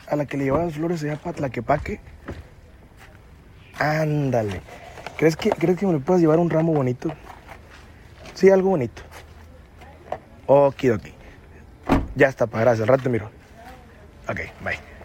a la que le llevaba las flores allá para Tlaquepaque. Ándale. ¿Crees que me le puedas llevar un ramo bonito? Sí, algo bonito. Okidoki. Ya está, pa, gracias. Al rato te miro. Ok, bye.